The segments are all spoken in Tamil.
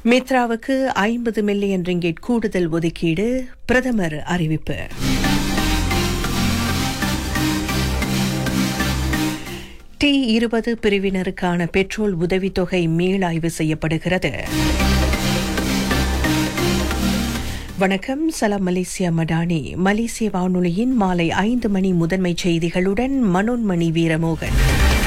மித்ராவுக்கு 50 மில்லியன் ரிங்கெட் கூடுதல் ஒதுக்கீடு, பிரதமர் அறிவிப்பு. T20 பிரிவினருக்கான பெட்ரோல் உதவித்தொகை மீளாய்வு செய்யப்படுகிறது. வணக்கம், சலாம் மலேசியா மடானி. மலேசிய வானொலியின் மாலை 5 மணி முதன்மை செய்திகளுடன் மனோன்மணி வீரமோகன்.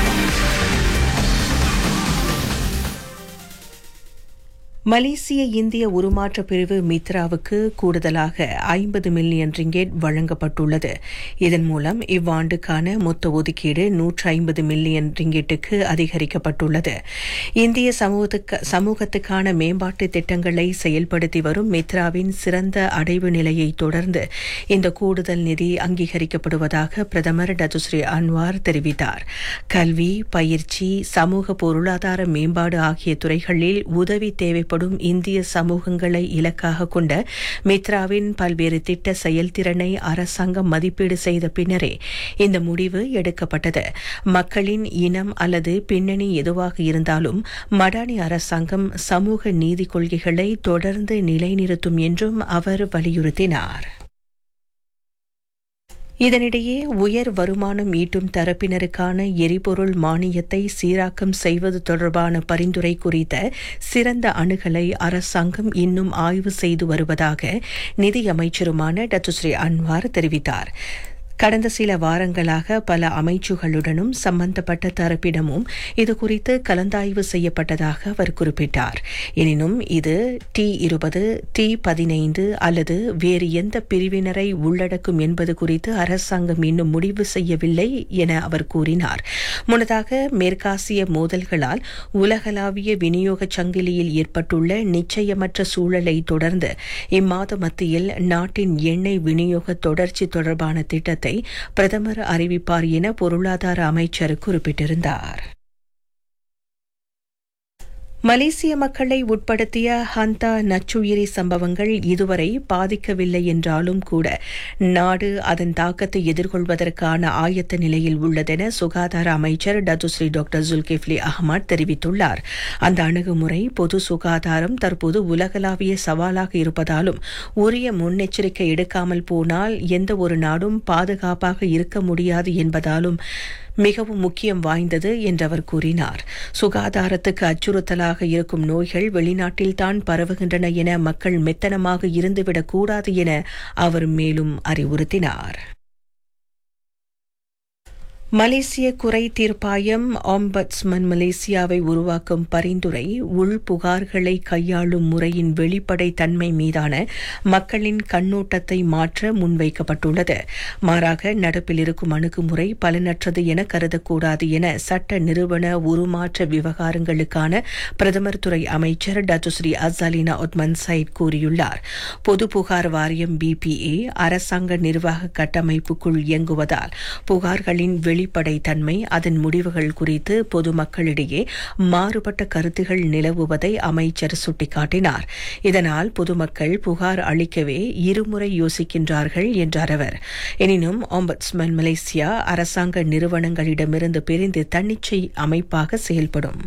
மலேசிய இந்திய உருமாற்ற பிரிவு மித்ராவுக்கு கூடுதலாக 50 மில்லியன் ரிங்கெட் வழங்கப்பட்டுள்ளது. இதன் மூலம் இவ்வாண்டுக்கான மொத்த ஒதுக்கீடு 150 மில்லியன் ரிங்கெட்டுக்கு அதிகரிக்கப்பட்டுள்ளது. இந்திய சமூகத்துக்கான மேம்பாட்டு திட்டங்களை செயல்படுத்தி வரும் மித்ராவின் சிறந்த அடைவு நிலையை தொடர்ந்து இந்த கூடுதல் நிதி அங்கீகரிக்கப்படுவதாக பிரதமர் டத்துஸ்ரீ அன்வார் தெரிவித்தார். கல்வி, பயிற்சி, சமூக பொருளாதார மேம்பாடு ஆகிய துறைகளில் உதவி தேவை இந்திய சமூகங்களை இலக்காக கொண்ட மித்ராவின் பல்வேறு திட்ட செயல்திறனை அரசாங்கம் மதிப்பீடு செய்த பின்னரே இந்த முடிவு எடுக்கப்பட்டது. மக்களின் இனம் அல்லது பின்னணி எதுவாக இருந்தாலும் மடானி அரசாங்கம் சமூக நீதி கொள்கைகளை தொடர்ந்து நிலைநிறுத்தும் என்றும் அவர் வலியுறுத்தினார். இதனிடையே உயர் வருமானம் ஈட்டும் தரப்பினருக்கான எரிபொருள் மானியத்தை சீராக்கம் செய்வது தொடர்பான பரிந்துரை குறித்த சிறந்த அணுகலை அரசாங்கம் இன்னும் ஆய்வு செய்து வருவதாக நிதியமைச்சருமான டத்துஸ்ரீ அன்வார் தெரிவித்தார். கடந்த சில வாரங்களாக பல அமைச்சுகளுடனும் சம்பந்தப்பட்ட தரப்பிடமும் இதுகுறித்து கலந்தாய்வு செய்யப்பட்டதாக அவர் குறிப்பிட்டார். எனினும் இது T20, T15 அல்லது வேறு எந்த பிரிவினரை உள்ளடக்கும் என்பது குறித்து அரசாங்கம் இன்னும் முடிவு செய்யவில்லை என அவர் கூறினார். முன்னதாக மேற்காசிய மோதல்களால் உலகளாவிய விநியோக சங்கிலியில் ஏற்பட்டுள்ள நிச்சயமற்ற சூழலை தொடர்ந்து இம்மாத மத்தியில் நாட்டின் எண்ணெய் விநியோக தொடர்ச்சி தொடர்பான திட்டத்தை பிரதமர் அறிவிப்பார் என பொருளாதார அமைச்சர் குறிப்பிட்டிருந்தார். மலேசிய மக்களை உட்படுத்திய ஹந்தா நச்சுயிரி சம்பவங்கள் இதுவரை பாதிக்கவில்லை என்றாலும் கூட நாடு அதன் தாக்கத்தை எதிர்கொள்வதற்கான ஆயத்த நிலையில் உள்ளதென சுகாதார அமைச்சர் டத்துஸ்ரீ டாக்டர் ஜுல்கிஃப்லி அஹ்மத் தெரிவித்துள்ளார். அந்த அணுகுமுறை பொது சுகாதாரம் தற்போது உலகளாவிய சவாலாக இருப்பதாலும் உரிய முன்னெச்சரிக்கை எடுக்காமல் போனால் எந்த ஒரு நாடும் பாதுகாப்பாக இருக்க முடியாது என்பதாலும் மிகவும் முக்கியம் வாய்ந்தது என்று அவர் கூறினார். சுகாதாரத்துக்கு அச்சுறுத்தலாக இருக்கும் நோய்கள் வெளிநாட்டில்தான் பரவுகின்றன என மக்கள் மெத்தனமாக இருந்துவிடக் கூடாது என அவர் மேலும் அறிவுறுத்தினார். மலேசிய குறை தீர்ப்பாயம் ஆம்பட்ஸ்மன் மலேசியாவை உருவாக்கும் பரிந்துரை உள் புகார்களை கையாளும் முறையின் வெளிப்படை தன்மை மீதான மக்களின் கண்ணோட்டத்தை மாற்ற முன்வைக்கப்பட்டுள்ளது. மாறாக நடப்பில் இருக்கும் அணுகுமுறை பலனற்றது என கருதக்கூடாது என சட்ட நிறுவன உருமாற்ற விவகாரங்களுக்கான பிரதமர் துறை அமைச்சர் டத்துஸ்ரீ அசாலினா ஒத்மன் சைட் கூறியுள்ளார். பொது புகார் வாரியம் BPA அரசாங்க நிர்வாக கட்டமைப்புக்குள் இயங்குவதால் புகார்களின் வெளிப்படை தன்மை, அதன் முடிவுகள் குறித்து பொதுமக்களிடையே மாறுபட்ட கருத்துகள் நிலவுவதை அமைச்சர் சுட்டிக்காட்டினார். இதனால் பொதுமக்கள் புகார் அளிக்கவே இருமுறை யோசிக்கின்றார்கள் என்றார் அவர். எனினும் ஆம்பட்ஸ்மன் மலேசியா அரசாங்க நிறுவனங்களிடமிருந்து பிரிந்து தன்னிச்சை அமைப்பாக செயல்படும்.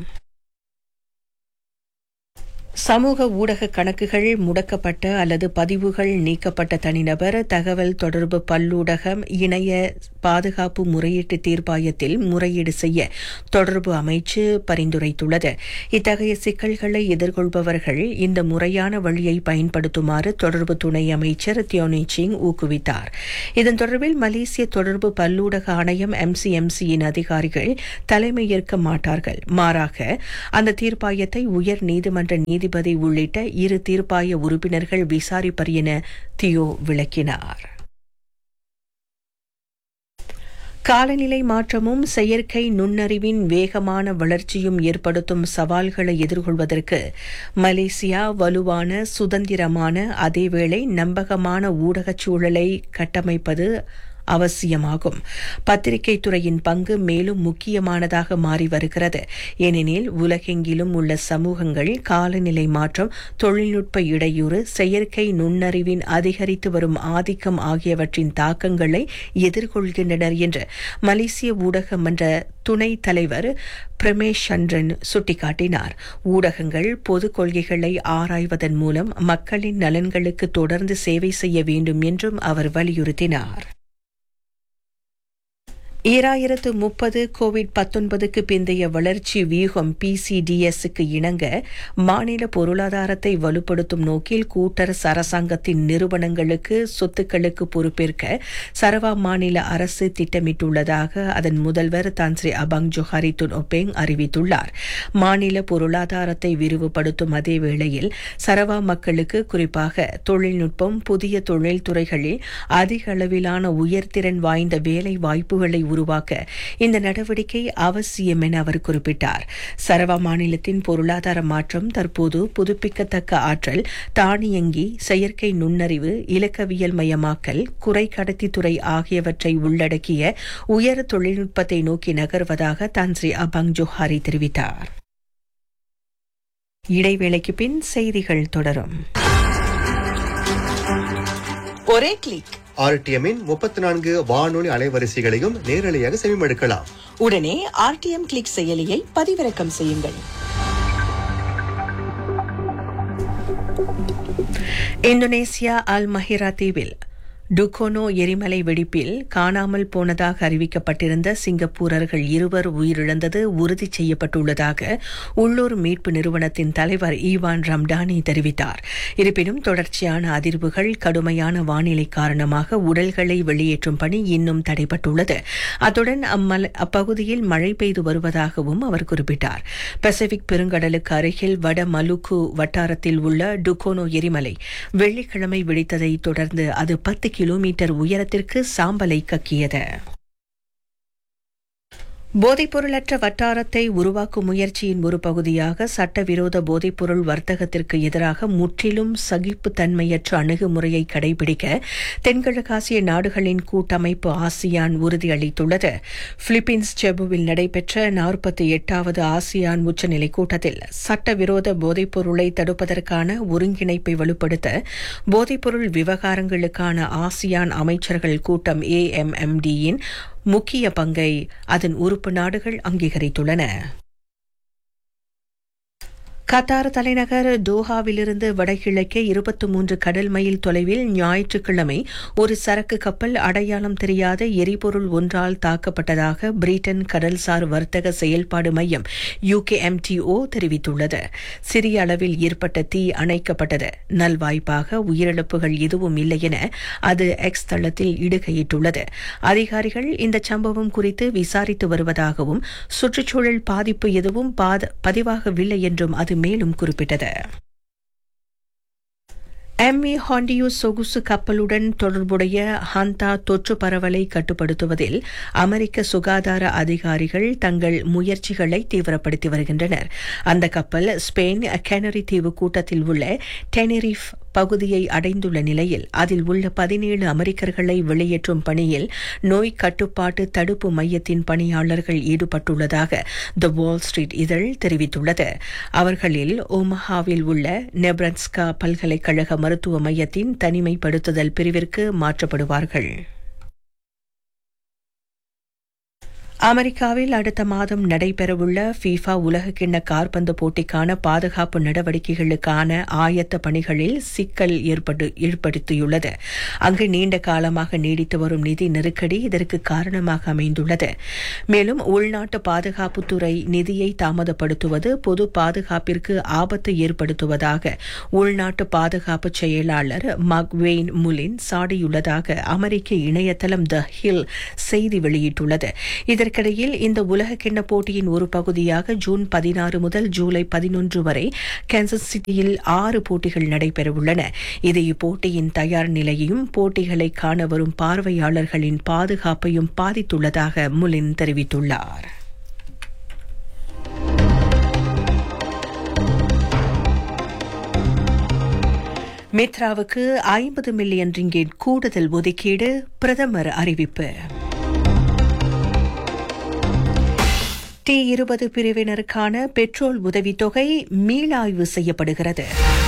சமூக ஊடக கணக்குகள் முடக்கப்பட்ட அல்லது பதிவுகள் நீக்கப்பட்ட தனிநபர் தகவல் தொடர்பு பல்லூடகம் இணைய பாதுகாப்பு முறையீட்டு தீர்ப்பாயத்தில் முறையீடு செய்ய தொடர்பு அமைச்சு பரிந்துரைத்துள்ளது. இத்தகைய சிக்கல்களை எதிர்கொள்பவர்கள் இந்த முறையான வழியை பயன்படுத்துமாறு தொடர்பு துணை அமைச்சர் தியோனி சிங் ஊக்குவித்தார். இதன் தொடர்பில் மலேசிய தொடர்பு பல்லூடக ஆணையம் MCMCயின் அதிகாரிகள் தலைமையேற்க மாட்டார்கள். மாறாக அந்த தீர்ப்பாயத்தை உயர் நீதிமன்ற நீதிபதி உள்ளிட்ட இரு தீர்ப்பாய உறுப்பினர்கள் விசாரிப்பர் என தியோ விளக்கினார். காலநிலை மாற்றமும் செயற்கை நுண்ணறிவின் வேகமான வளர்ச்சியும் ஏற்படுத்தும் சவால்களை எதிர்கொள்வதற்கு மலேசியா வலுவான, சுதந்திரமான, அதேவேளை நம்பகமான ஊடகச் சூழலை கட்டமைப்பது அவசியமாகும். பத்திரிகை துறையின் பங்கு மேலும் முக்கியமானதாக மாறி வருகிறது. ஏனெனில் உலகெங்கிலும் உள்ள சமூகங்கள் காலநிலை மாற்றம், தொழில்நுட்ப இடையூறு, செயற்கை நுண்ணறிவின் அதிகரித்து வரும் ஆதிக்கம் ஆகியவற்றின் தாக்கங்களை எதிர்கொள்கின்றனர் என்று மலேசிய ஊடக மன்ற துணைத் தலைவர் பிரமேஷ் சந்திரன் சுட்டிக்காட்டினார். ஊடகங்கள் பொது கொள்கைகளை ஆராய்வதன் மூலம் மக்களின் நலன்களுக்கு தொடர்ந்து சேவை செய்ய வேண்டும் என்றும் அவர் வலியுறுத்தினார். 2030 கோவிட்-19க்கு பிந்தைய வளர்ச்சி வியூகம் PCDSக்கு இணங்க மாநில பொருளாதாரத்தை வலுப்படுத்தும் நோக்கில் கூட்டரசு அரசாங்கத்தின் நிறுவனங்களுக்கு சொத்துக்களுக்கு பொறுப்பேற்க சரவா மாநில அரசு திட்டமிட்டுள்ளதாக அதன் முதல்வர் தான் ஸ்ரீ அபாங் ஜோஹாரி துன் ஒபேங் அறிவித்துள்ளார். மாநில பொருளாதாரத்தை விரிவுபடுத்தும் அதே வேளையில் சரவா மக்களுக்கு குறிப்பாக தொழில்நுட்பம், புதிய தொழில்துறைகளில் அதிக அளவிலான உயர்திறன் வாய்ந்த வேலை வாய்ப்புகளை உருவாக்க இந்த நடவடிக்கை அவசியம் என அவர் குறிப்பிட்டார். சரவா மாநிலத்தின் பொருளாதார மாற்றம் தற்போது புதுப்பிக்கத்தக்க ஆற்றல், தானியங்கி, செயற்கை நுண்ணறிவு, இலக்கவியல் மயமாக்கல், குறை கடத்தித்துறை ஆகியவற்றை உள்ளடக்கிய உயர் தொழில்நுட்பத்தை நோக்கி நகர்வதாக தான் ஸ்ரீ அபாங் ஜோஹாரி தெரிவித்தார். இடைவேளைக்கு பின் செய்திகள் தொடரும். ஒரே கிளிக் RTMின் 34 வானொலி அலைவரிசைகளையும் நேரலையாக செவிமடுக்கலாம். உடனே RTM கிளிக் செயலியை பதிவிறக்கம் செய்யுங்கள். இந்தோனேசியா அல் மஹிரா தீவில் டுகோனோ எரிமலை வெடிப்பில் காணாமல் போனதாக அறிவிக்கப்பட்டிருந்த சிங்கப்பூரர்கள் 2 உயிரிழந்தது உறுதி செய்யப்பட்டுள்ளதாக உள்ளூர் மீட்பு நிறுவனத்தின் தலைவர் ஈவான் ரம்டானி தெரிவித்தார். இருப்பினும் தொடர்ச்சியான அதிர்வுகள், கடுமையான வானிலை காரணமாக உடல்களை வெளியேற்றும் பணி இன்னும் தடைபட்டுள்ளது. அத்துடன் அப்பகுதியில் மழை பெய்து வருவதாகவும் அவர் குறிப்பிட்டார். பசிபிக் பெருங்கடலுக்கு அருகில் வட மலுக்கு வட்டாரத்தில் உள்ள டுகோனோ எரிமலை வெள்ளிக்கிழமை வெடித்ததை தொடர்ந்து அது 10 கிலோமீட்டர் உயரத்திற்கு சாம்பலை கக்கியது. போதைப்பொருளற்ற வட்டாரத்தை உருவாக்கும் முயற்சியின் ஒரு பகுதியாக சட்டவிரோத போதைப்பொருள் வர்த்தகத்திற்கு எதிராக முற்றிலும் சகிப்புத்தன்மையற்ற அணுகுமுறையை கடைபிடிக்க தென்கிழக்காசிய நாடுகளின் கூட்டமைப்பு ஆசியான் உறுதியளித்துள்ளது. பிலிப்பீன்ஸ் செபுவில் நடைபெற்ற 48வது ஆசியான் உச்சநிலை கூட்டத்தில் சட்டவிரோத போதைப்பொருளை தடுப்பதற்கான ஒருங்கிணைப்பை வலுப்படுத்த போதைப்பொருள் விவகாரங்களுக்கான ஆசியான் அமைச்சர்கள் கூட்டம் AMMDயின் முக்கிய பங்கை அதன் உறுப்பு நாடுகள் அங்கீகரித்துள்ளன. கத்தார் தலைநகர் தோஹாவிலிருந்து வடகிழக்கே 23 கடல் மைல் தொலைவில் ஞாயிற்றுக்கிழமை ஒரு சரக்கு கப்பல் அடையாளம் தெரியாத எரிபொருள் ஒன்றால் தாக்கப்பட்டதாக பிரிட்டன் கடல்சார் வர்த்தக செயல்பாடு மையம் UKMTO தெரிவித்துள்ளது. சிறிய அளவில் ஏற்பட்ட தீ அணைக்கப்பட்டது. நல்வாய்ப்பாக உயிரிழப்புகள் எதுவும் இல்லை என அது எக்ஸ் தளத்தில் இடுகையிட்டுள்ளது. அதிகாரிகள் இந்த சம்பவம் குறித்து விசாரித்து வருவதாகவும் சுற்றுச்சூழல் பாதிப்பு எதுவும் பதிவாகவில்லை என்றும் அது மேலும் குறிப்பிட்டது. MV ஹாண்டியூ சொகுசு கப்பலுடன் தொடர்புடைய ஹந்தா தொற்று பரவலை கட்டுப்படுத்துவதில் அமெரிக்க சுகாதார அதிகாரிகள் தங்கள் முயற்சிகளை தீவிரப்படுத்தி வருகின்றனர். அந்த கப்பல் ஸ்பெயின் கேனரி தீவு கூட்டத்தில் உள்ள டெனரிஃப் பகுதியை அடைந்துள்ள நிலையில் அதில் உள்ள 17 அமெரிக்கர்களை வெளியேற்றும் பணியில் நோய் கட்டுப்பாட்டு தடுப்பு மையத்தின் பணியாளர்கள் ஈடுபட்டுள்ளதாக தி வால் ஸ்ட்ரீட் இதழ் தெரிவித்துள்ளது. அவர்களில் ஓமஹாவில் உள்ள நெப்ராஸ்கா பல்கலைக்கழக மருத்துவ மையத்தின் தனிமைப்படுத்துதல் பிரிவிற்கு மாற்றப்படுவார்கள். அமெரிக்காவில் அடுத்த மாதம் நடைபெறவுள்ள FIFA உலகக்கிண்ண காற்பந்து போட்டிக்கான பாதுகாப்பு நடவடிக்கைகளுக்கான ஆயத்த பணிகளில் சிக்கல் ஏற்படுத்தியுள்ளது. அங்கு நீண்ட காலமாக நீடித்து வரும் நிதி நெருக்கடி இதற்கு காரணமாக அமைந்துள்ளது. மேலும் உள்நாட்டு பாதுகாப்புத்துறை நிதியை தாமதப்படுத்துவது பொது பாதுகாப்பிற்கு ஆபத்து ஏற்படுத்துவதாக உள்நாட்டு பாதுகாப்பு செயலாளர் மக்வெயின் முலின் சாடியுள்ளதாக அமெரிக்க இணையதளம் த ஹில் செய்தி வெளியிட்டுள்ளது. இதற்கிடையில் இந்த உலகக்கிண்ண போட்டியின் ஒரு பகுதியாக ஜூன் 16 முதல் ஜூலை 11 வரை கான்சஸ் சிட்டியில் 6 போட்டிகள் நடைபெறவுள்ளன. இது இப்போட்டியின் தயார் நிலையையும் போட்டிகளை காண வரும் பார்வையாளர்களின் பாதுகாப்பையும் பாதித்துள்ளதாக முலின் தெரிவித்துள்ளார். மித்ராவுக்கு 50 மில்லியன் ரிங்கேட் கூடுதல் ஒதுக்கீடு, பிரதமர் அறிவிப்பு. T20 பிரிவினருக்கான பெட்ரோல் உதவித்தொகை மீளாய்வு செய்யப்படுகிறது.